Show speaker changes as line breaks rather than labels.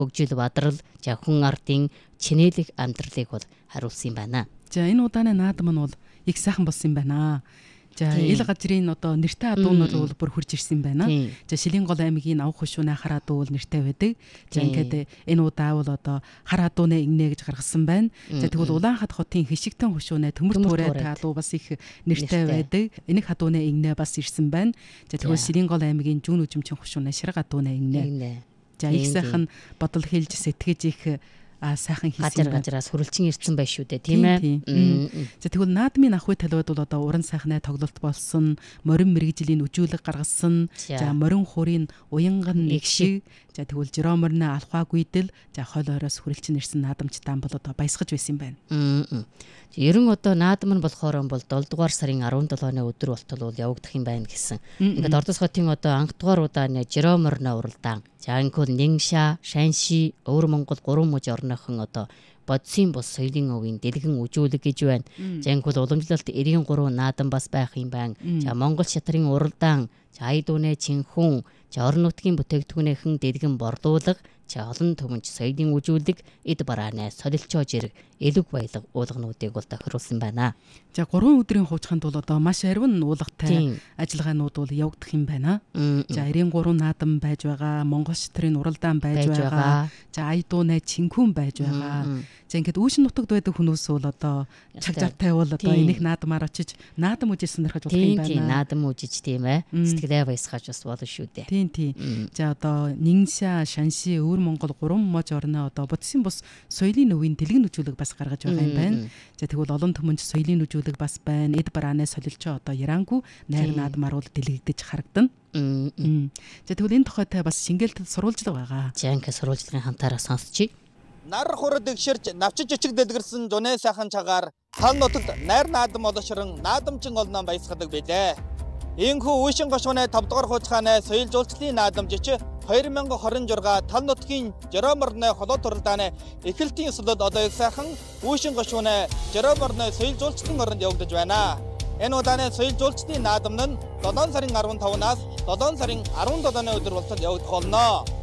хөгжил бадрал, за хүн ардын чинэлэг амьдралыг бол харуулсан юм байна.
За энэ удааны наадам нь бол их сайхан болсон юм байна. За ил газрын одоо нэртэй адуунууд бол бүр хурж ирсэн юм байна. За Шилэнгол аймгийн авах хушууны хар адуу бол нэртэй байдаг. За ингээд энэ удаа бол одоо хар адууны игнэ гэж гаргасан байна. За тэгвэл Улаанхад хотын хишигтэн хушууны төмөр туурай адуу бас их нэртэй байдаг. Энэх адууны игнэ бас ирсэн байна. За тэгвэл Шилэнгол аймгийн зүүн үжимчин хушууны ширэг адууны игнэ. За их сайхан бодол хэлж сэтгэж их сайхан хийсэн
газраас хөрөлчин ирсэн байх шүү дээ, тийм ээ.
За тэгвэл наадмын ахуй талбайд бол одоо уран сайхны тоглолт болсон, морин мэрэгжлийн үжүүлэг гаргасан, за морин хурийн уянган нэгшиг, за тэгвэл жироморны алхаа гүйдэл, за хол ороос хөрөлчин ирсэн наадамчтан бол одоо баясгаж байсан юм байна.
Ерөн одоо наадам нь болохоор бол 7 дугаар сарын 17-ны өдөр болтол бол явагдах юм байна гэсэн. Ингээд Ордос хотын одоо анх дугаар удааны жироморны уралдаан. За инкол Нингша, Шанши, Өвөр Монгол 3 мужи орныхон одоо бодсын бус соёлын өвийн дэлгэн үжүүлэг гэж байна. За инкол уламжлалт 93 наадам бас байх юм байна. За Монгол шатрын уралдаан, за Айдууны Чинхүн, за орон нутгийн бүтээгдэхүүнийхэн дэлгэн борлуулга, за олон төмөнч соёлын үжүүлэг, эд барааны солилцоо жирэг, элэг баялаг уулгануудыг бол тохируулсан байна.
За 3 өдрийн хуучханд бол одоо маш арвин уулгатай ажиллагаанууд бол явагдах юм байна. За 93 наадам байж байгаа, Монгол шатрын уралдаан байж байгаа, за Айдууны Чинхүн байж байгаа. За ингээд үүшин нутагд байдаг хүмүүс бол одоо чаг завтай бол одоо энэх наадмаар очиж наадам үжиж сонирхож болох юм байна.
Тийм, наадам үжиж тийм ээ. Сэтгэлээ баясгаж бас болно шүү дээ.
Тийм. За одоо Нингша, Шанши, Өвөр Монгол 3 мужи орны одоо бодсын бус соёлын өвийн дэлгэн үжүүлэг бас гаргаж байгаа юм байна. За тэгвэл олон төмөнч соёлын үжүүлэг бас байна. Эд барааны солилцоо одоо Ярангүй найр наадмаар бол дэлгэгдэж харагдана. За тэгвэл энэ тухайтай бас шингээлтэд сурвалжлага байгаа.
За ингээд сурвалжлагын хамтаараа сонсчихъя.
Нар хурд игширч навчиж ичиг дэлгэрсэн зуны сайхан цагаар тал нутагт найр наадам олшрон наадамчин олноо баясгадаг билээ. Инхүү Үйшин гошууны 5 дугаар хуучгааны соёл жуулчлалын наадамжич 2026 тал нутгийн Жироморны холоо туралдааны эхлэлтийн өсөлд одоо их сайхан Үйшин гошууны Жироморны соёл жуулчлалын оронд явагдаж байна. Энэ удааны соёл жуулчлалын наадам нь 7 сарын 15-наас 7 сарын 17-ны өдөр болтол явагдах болно.